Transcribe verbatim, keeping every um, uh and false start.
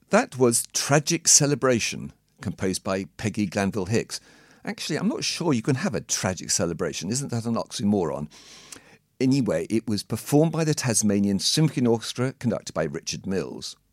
That was Tragic Celebration, composed by Peggy Glanville Hicks. Actually, I'm not sure you can have a tragic celebration. Isn't that an oxymoron? Anyway, it was performed by the Tasmanian Symphony Orchestra, conducted by Richard Mills.